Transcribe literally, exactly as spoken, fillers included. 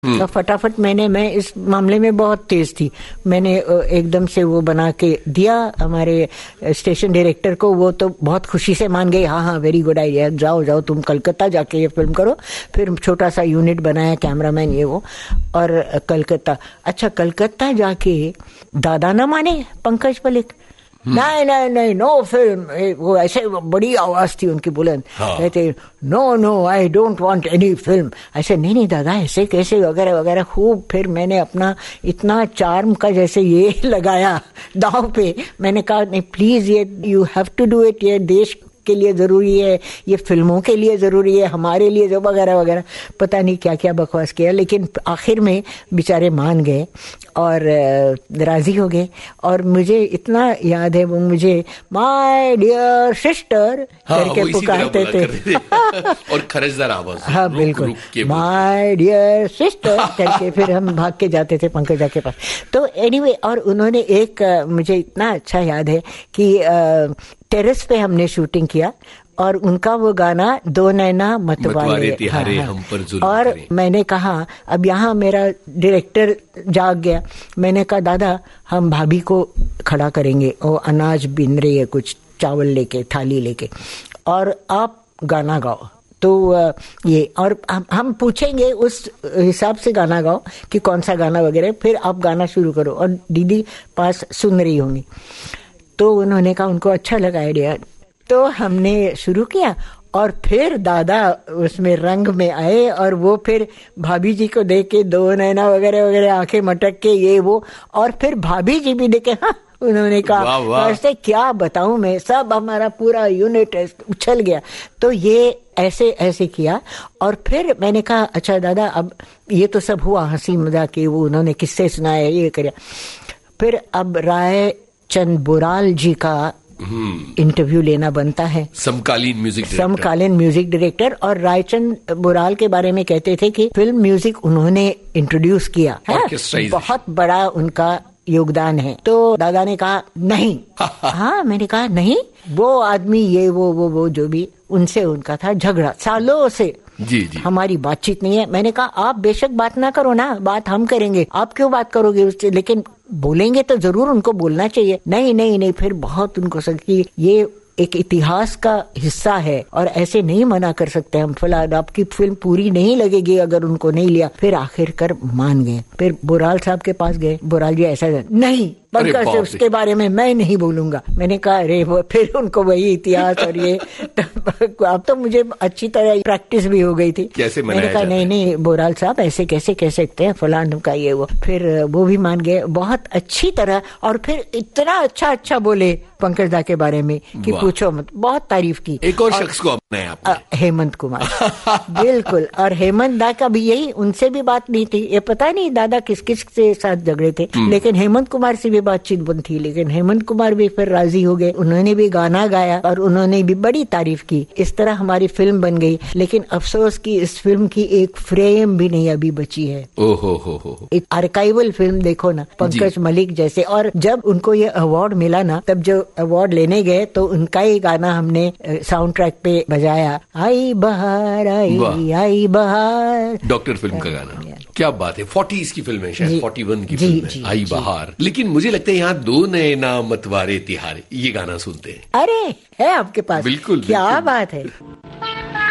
तो फटाफट मैंने मैं इस मामले में बहुत तेज थी, मैंने एकदम से वो बना के दिया हमारे स्टेशन डायरेक्टर को। वो तो बहुत खुशी से मान गई, हाँ हाँ वेरी गुड आइडिया, जाओ जाओ तुम कलकत्ता जाके ये फिल्म करो। फिर छोटा सा यूनिट बनाया, कैमरामैन ये वो, और कलकत्ता। अच्छा, कलकत्ता जाके दादा ना माने पंकज मलिक, नहीं नहीं नहीं नो फिल्म, वो ऐसे बड़ी आवाज थी उनकी बुलंद, कहते no no I don't want any film. ऐसे नहीं नहीं दादा ऐसे कैसे वगैरह वगैरह खूब। फिर मैंने अपना इतना चार्म का जैसे ये लगाया दांव पे, मैंने कहा नहीं प्लीज ये you have to do it, ये देश के लिए जरूरी है, ये फिल्मों के लिए जरूरी है, हमारे लिए जो वगैरह वगैरह पता नहीं क्या क्या बकवास किया। लेकिन आखिर में बेचारे मान गए और राजी हो गए। और मुझे इतना याद है, वो मुझे माय डियर सिस्टर करके पुकारते थे और खरजदार आवाज, हाँ बिल्कुल, माय डियर सिस्टर करके फिर हम भाग के जाते थे पंकजा के पास। तो एनीवे, और उन्होंने एक मुझे इतना अच्छा याद है कि टेरेस पे हमने शूटिंग किया और उनका वो गाना दो नैना मतवाले तिहारे हम पर जुल्म और करे। मैंने कहा अब यहाँ मेरा डायरेक्टर जाग गया, मैंने कहा दादा हम भाभी को खड़ा करेंगे, वो अनाज बिन रही है कुछ चावल लेके थाली लेके, और आप गाना गाओ। तो ये, और हम पूछेंगे उस हिसाब से गाना गाओ कि कौन सा गाना वगैरह, फिर आप गाना शुरू करो और दीदी पास सुन रही होंगी। तो उन्होंने कहा उनको अच्छा लगा आइडिया, तो हमने शुरू किया। और फिर दादा उसमें रंग में आए और वो फिर भाभी जी को देख के दो नैना वगैरह वगैरह आंखें मटक के ये वो, और फिर भाभी जी भी देखे, हाँ उन्होंने कहा ऐसे क्या बताऊं मैं, सब हमारा पूरा यूनिट उछल गया। तो ये ऐसे ऐसे किया। और फिर मैंने कहा अच्छा दादा अब ये तो सब हुआ हंसी मजाक, वो उन्होंने किस्से सुनाए ये कर। फिर अब राय चंद बुराल जी का इंटरव्यू लेना बनता है, समकालीन म्यूजिक समकालीन म्यूजिक डायरेक्टर। और रायचंद बुराल के बारे में कहते थे कि फिल्म म्यूजिक उन्होंने इंट्रोड्यूस किया है, बहुत बड़ा उनका योगदान है। तो दादा ने कहा नहीं हाँ, मैंने कहा नहीं, वो आदमी ये वो वो वो जो भी, उनसे उनका था झगड़ा सालों से, जी जी हमारी बातचीत नहीं है। मैंने कहा आप बेशक बात ना करो ना, बात हम करेंगे, आप क्यों बात करोगे उससे, लेकिन बोलेंगे तो जरूर उनको बोलना चाहिए। नहीं नहीं नहीं, फिर बहुत उनको सकी ये एक इतिहास का हिस्सा है और ऐसे नहीं मना कर सकते हम, फिलहाल आपकी फिल्म पूरी नहीं लगेगी अगर उनको नहीं लिया। फिर आखिरकार मान गए। फिर बुराल साहब के पास गए, बुराल जी ऐसा नहीं पंकज से उसके बारे में मैं नहीं बोलूंगा। मैंने कहा अरे वो, फिर उनको वही इतिहास और ये अब तो मुझे अच्छी तरह प्रैक्टिस भी हो गई थी। कैसे मैंने कहा नहीं नहीं बुराल साहब ऐसे कैसे कह सकते हैं फलान का ये वो। फिर वो भी मान गए बहुत अच्छी तरह, और फिर इतना अच्छा अच्छा बोले पंकज दा के बारे में कि पूछो मत, बहुत तारीफ की। एक और, और शख्स को अपनाया आपने, हेमंत कुमार बिल्कुल। और हेमंत दा का भी यही, उनसे भी बात नहीं थी, ये पता नहीं दादा किस किस के साथ झगड़े थे, लेकिन हेमंत कुमार से भी बातचीत बंद थी। लेकिन हेमंत कुमार भी फिर राजी हो गए, उन्होंने भी गाना गाया और उन्होंने भी बड़ी तारीफ की। इस तरह हमारी फिल्म बन गई। लेकिन अफसोस की इस फिल्म की एक फ्रेम भी नहीं अभी बची है। ओहो हो हो, एक आर्काइवल फिल्म देखो ना, पंकज मलिक जैसे। और जब उनको ये अवार्ड मिला ना, तब जो अवार्ड लेने गए तो उनका ही गाना हमने साउंड ट्रैक पे बजाया, आई बहार आई आई बहार, डॉक्टर फिल्म का गाना। क्या बात है, फोर्टीज की फिल्म है शायद, फोर्टी वन की फिल्म है आई बहार। लेकिन मुझे लगता है यहाँ दो नैना मतवारे तिहारे ये गाना सुनते हैं। अरे है आपके पास, बिल्कुल क्या बिल्कुल। बात है।